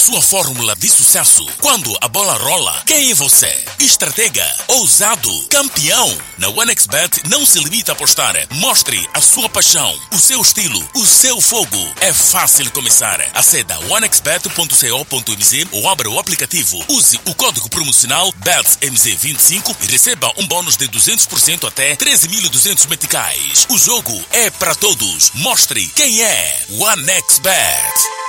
sua fórmula de sucesso. Quando a bola rola, quem é você? Estratega, ousado, campeão. Na OneXBet não se limita a apostar. Mostre a sua paixão, o seu estilo, o seu fogo. É fácil começar. Aceda a onexbet.co.mz ou abra o aplicativo. Use o código promocional BETSMZ25 e receba um bônus de 200% até 13.200 meticais. O jogo é para todos. Mostre quem é OneXBet.